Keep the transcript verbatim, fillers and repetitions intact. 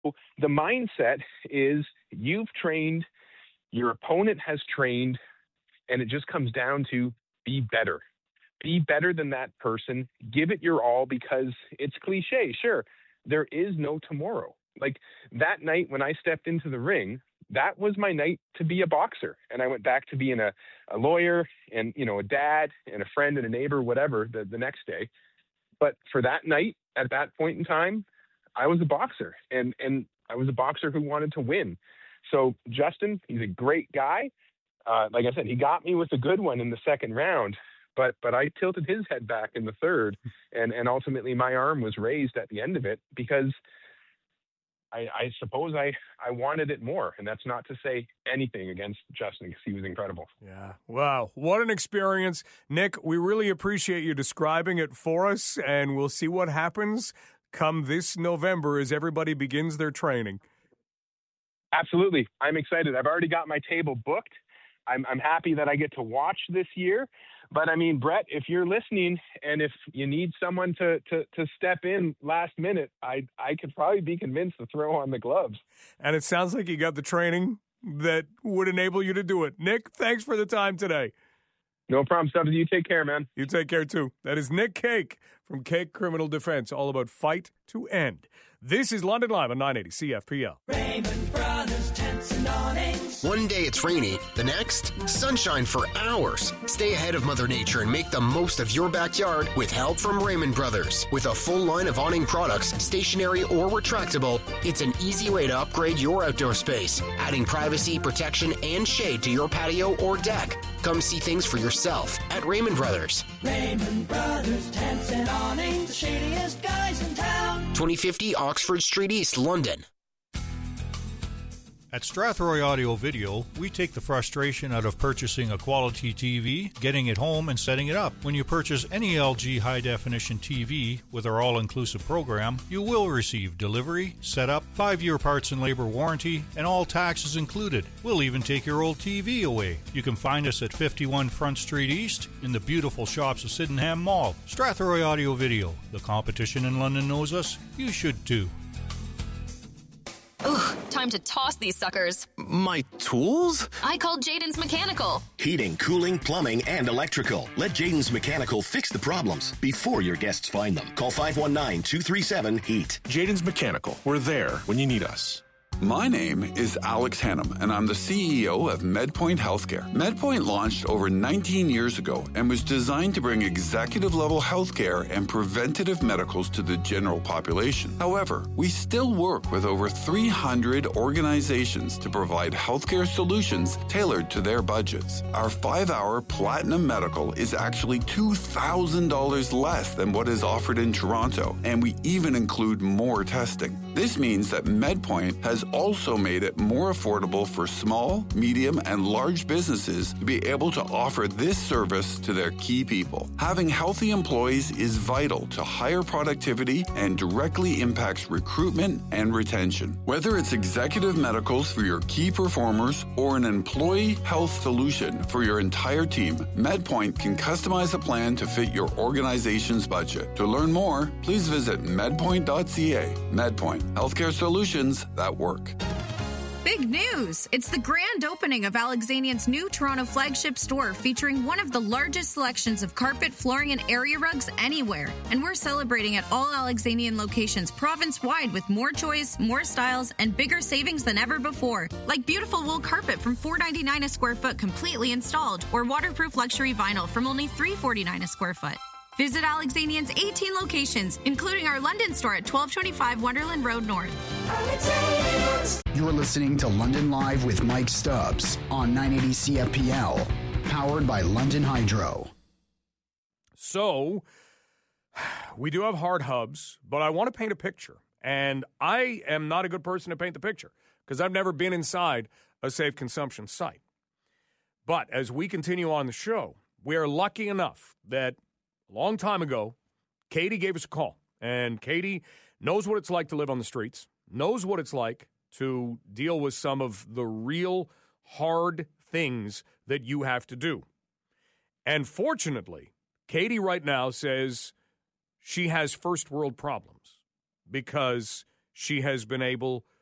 the mindset is you've trained, your opponent has trained, and it just comes down to be better. Be better than that person. Give it your all, because it's cliche. Sure, there is no tomorrow. Like that night when I stepped into the ring, that was my night to be a boxer. And I went back to being a, a lawyer and, you know, a dad and a friend and a neighbor, whatever, the, the next day. But for that night, at that point in time, I was a boxer, and, and I was a boxer who wanted to win. So Justin, he's a great guy. Uh, like I said, he got me with a good one in the second round, but but I tilted his head back in the third, and, and ultimately my arm was raised at the end of it, because I, I suppose I, I wanted it more. And that's not to say anything against Justin, because he was incredible. Yeah. Wow. What an experience. Nick, we really appreciate you describing it for us, and we'll see what happens come this November as everybody begins their training. Absolutely. I'm excited. I've already got my table booked. I'm, I'm happy that I get to watch this year. But, I mean, Brett, if you're listening and if you need someone to, to, to step in last minute, I, I could probably be convinced to throw on the gloves. And it sounds like you got the training that would enable you to do it. Nick, thanks for the time today. No problem, Stubbs. You take care, man. You take care, too. That is Nick Cake from Cake Criminal Defense, all about fight to end. This is London Live on nine eighty C F P L. Raymond Brothers, tents and awnings. One day it's rainy, the next, sunshine for hours. Stay ahead of Mother Nature and make the most of your backyard with help from Raymond Brothers. With a full line of awning products, stationary or retractable, it's an easy way to upgrade your outdoor space, adding privacy, protection, and shade to your patio or deck. Come see things for yourself at Raymond Brothers. Raymond Brothers, tents and awnings, the shadiest guys in town. twenty fifty Oxford Street East, London. At Strathroy Audio Video, we take the frustration out of purchasing a quality T V, getting it home, and setting it up. When you purchase any L G high-definition T V with our all-inclusive program, you will receive delivery, setup, five-year parts and labor warranty, and all taxes included. We'll even take your old T V away. You can find us at fifty-one Front Street East in the beautiful shops of Sydenham Mall. Strathroy Audio Video. The competition in London knows us. You should too. Ugh, time to toss these suckers. My tools? I called Jaden's Mechanical. Heating, cooling, plumbing, and electrical. Let Jaden's Mechanical fix the problems before your guests find them. Call five one nine, two three seven, HEAT. Jaden's Mechanical. We're there when you need us. My name is Alex Hannum, and I'm the C E O of MedPoint Healthcare. MedPoint launched over nineteen years ago and was designed to bring executive-level healthcare and preventative medicals to the general population. However, we still work with over three hundred organizations to provide healthcare solutions tailored to their budgets. Our five-hour Platinum Medical is actually two thousand dollars less than what is offered in Toronto, and we even include more testing. This means that MedPoint has also made it more affordable for small, medium, and large businesses to be able to offer this service to their key people. Having healthy employees is vital to higher productivity and directly impacts recruitment and retention. Whether it's executive medicals for your key performers or an employee health solution for your entire team, MedPoint can customize a plan to fit your organization's budget. To learn more, please visit medpoint dot c a. MedPoint, healthcare solutions that work. Big news! It's the grand opening of Alexanian's new Toronto flagship store, featuring one of the largest selections of carpet, flooring, and area rugs anywhere. And we're celebrating at all Alexanian locations province-wide with more choice, more styles, and bigger savings than ever before. Like beautiful wool carpet from four dollars and ninety-nine cents a square foot completely installed, or waterproof luxury vinyl from only three dollars and forty-nine cents a square foot. Visit Alexanian's eighteen locations, including our London store at twelve twenty-five Wonderland Road North. You're listening to London Live with Mike Stubbs on nine eighty C F P L, powered by London Hydro. So, we do have hard hubs, but I want to paint a picture. And I am not a good person to paint the picture because I've never been inside a safe consumption site. But as we continue on the show, we are lucky enough that a long time ago, Katie gave us a call. And Katie knows what it's like to live on the streets, knows what it's like to deal with some of the real hard things that you have to do. And fortunately, Katie right now says she has first world problems because she has been able